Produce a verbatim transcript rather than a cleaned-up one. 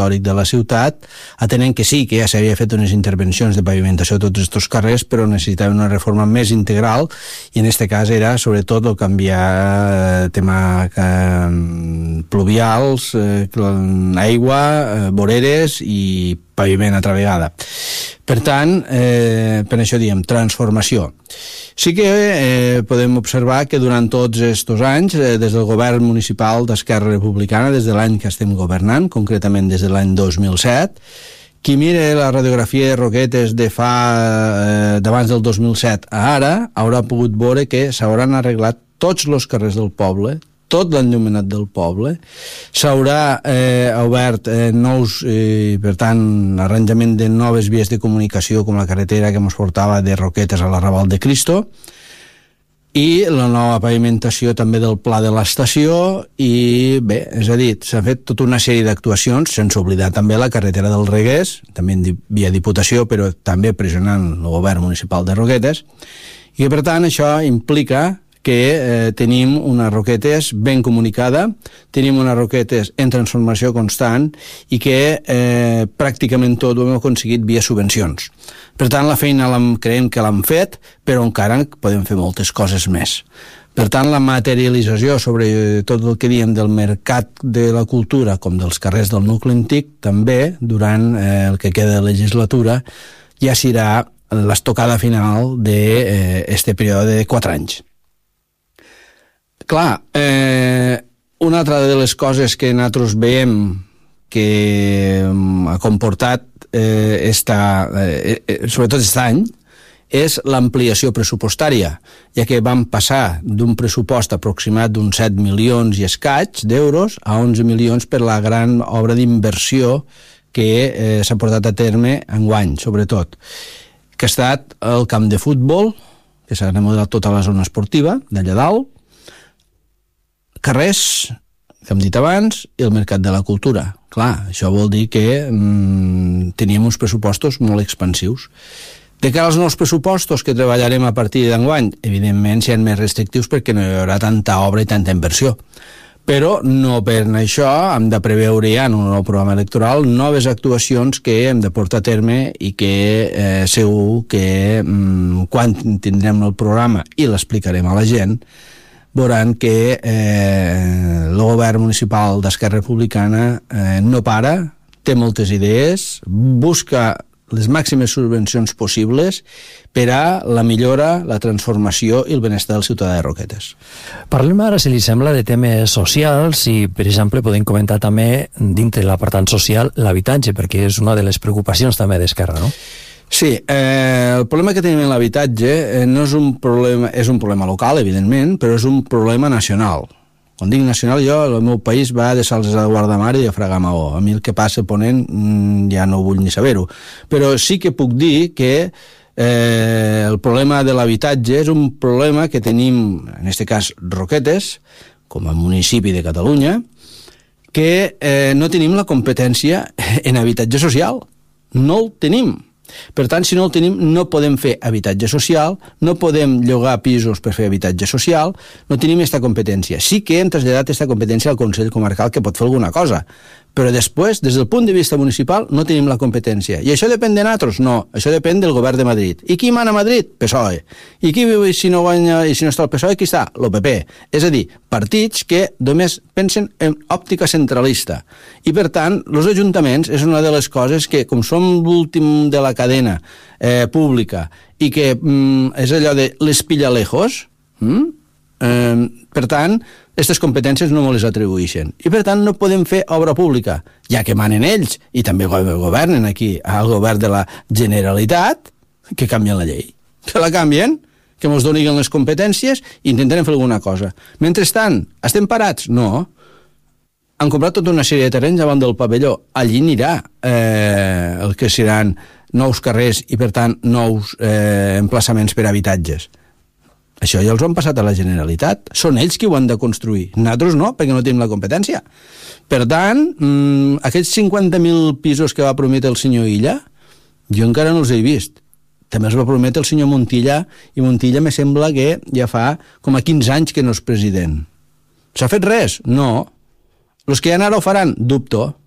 històric de la ciutat, atenent que sí, que ja s'havia fet unes intervencions de pavimentació de tots aquests carrers, però necessitava una reforma més integral, i en aquest cas era sobretot el canviar tema eh, pluvials, eh, aigua, eh, voreres i paviment altra vegada. Per tant, eh, per això diem transformació. Sí que eh, podem observar que durant tots aquests anys, eh, des del govern municipal d'Esquerra Republicana, des de l'any que estem governant, concretament des de l'any dos mil set, qui mire la radiografia de Roquetes de fa eh, d'abans del dos mil set a ara, haurà pogut veure que s'hauran arreglat tots els carrers del poble, tot l'enllumenat del poble, s'haurà eh, obert eh, nous, eh, per tant, arranjament de noves vies de comunicació, com la carretera que ens portava de Roquetes a l'Arrabal de Cristo, i la nova pavimentació també del pla de l'estació, i bé, és a dir, s'ha fet tota una sèrie d'actuacions, sense oblidar també la carretera del Reguers, també via Diputació, però també pressionant el govern municipal de Roquetes, i que per tant això implica que eh, tenim unes Roquetes ben comunicada, tenim unes Roquetes en transformació constant i que eh, pràcticament tot ho hem aconseguit via subvencions. Per tant, la feina l'hem, creiem que l'hem fet, però encara podem fer moltes coses més. Per tant, la materialització sobre tot el que diem del mercat de la cultura com dels carrers del nucli antic, també, durant eh, el que queda de legislatura, ja serà l'estocada final d'aquest eh, període de quatre anys. Clar, eh, una altra de les coses que nosaltres veiem que ha comportat eh, esta, eh, sobretot aquest any, és l'ampliació pressupostària, ja que vam passar d'un pressupost aproximat d'uns set milions i escaig d'euros a onze milions per la gran obra d'inversió que eh, s'ha portat a terme enguany, sobretot, que ha estat el camp de futbol, que s'ha remodelat tota la zona esportiva d'allà dalt, carrers, que hem dit abans, i el mercat de la cultura. Clar, això vol dir que mm, teníem uns pressupostos molt expansius. De cara als nous pressupostos que treballarem a partir d'enguany, evidentment seran més restrictius perquè no hi haurà tanta obra i tanta inversió. Però no per això hem de preveure ja en un nou programa electoral noves actuacions que hem de portar a terme i que eh, segur que mm, quan tindrem el programa i l'explicarem a la gent, veuran que eh, el govern municipal d'Esquerra Republicana eh, no para, té moltes idees, busca les màximes subvencions possibles per a la millora, la transformació i el benestar del ciutadà de Roquetes. Parlem ara, si li sembla, de temes socials i, per exemple, podem comentar també dintre l'apartat social l'habitatge, perquè és una de les preocupacions també d'Esquerra, no? Sí, eh, el problema que tenim en l'habitatge eh, no és un problema, és un problema local, evidentment, però és un problema nacional. Quan dic nacional, jo, el meu país va de Salses de Guardamar i de Fraga-Maó. A mi el que passa a Ponent mm, ja no vull ni saber-ho. Però sí que puc dir que eh, el problema de l'habitatge és un problema que tenim, en aquest cas, Roquetes, com a municipi de Catalunya, que eh, no tenim la competència en habitatge social. No el tenim. Per tant, si no el tenim, no podem fer habitatge social, no podem llogar pisos per fer habitatge social, no tenim aquesta competència. Sí que hem traslladat aquesta competència al Consell Comarcal, que pot fer alguna cosa, però després, des del punt de vista municipal, no tenim la competència. I això depèn de nosaltres? No, això depèn del govern de Madrid. I qui mana a Madrid? P S O E. I qui, si no guanya, i si no està el P S O E, qui està? L'O P P. És a dir, partits que només pensen en òptica centralista. I, per tant, els ajuntaments és una de les coses que, com som l'últim de la cadena eh, pública i que mm, és allò de les pilla lejos, mm? eh, per tant, aquestes competències no me les atribueixen. I, per tant, no podem fer obra pública, ja que manen ells, i també governen aquí, al govern de la Generalitat, que canvien la llei. Que la canvien, que ens donin les competències i intentarem fer alguna cosa. Mentrestant, estem parats? No. Han comprat tota una sèrie de terrenys davant del pavelló. Allí anirà eh, el que seran nous carrers i, per tant, nous eh, emplaçaments per a habitatges. Això ja els han passat a la Generalitat. Són ells qui ho han de construir. Nosaltres no, perquè no tenim la competència. Per tant, mmm, aquests cinquanta mil pisos que va prometre el senyor Illa, jo encara no els he vist. També els va prometre el senyor Montilla, i Montilla me sembla que ja fa com a quinze anys que no és president. S'ha fet res? No. Els que ja ara ho faran? Dubto.